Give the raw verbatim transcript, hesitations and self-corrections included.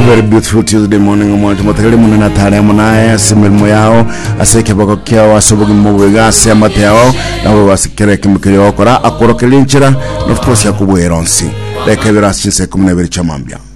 very beautiful Tuesday morning mwantu matakali muna natale munaye similmo yao aseke bako kyao asobogi mubwega semate yao nawe wasikere kimikiri wakora akorokelinchira of course yakubwe ronsi leka birasi nse kumna biri chamambya